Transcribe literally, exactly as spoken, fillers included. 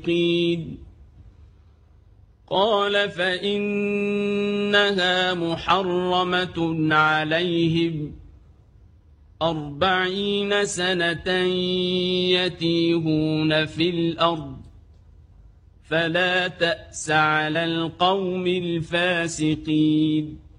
قال فإنها محرمة عليهم أربعين سنة يتيهون في الأرض فلا تأس على القوم الفاسقين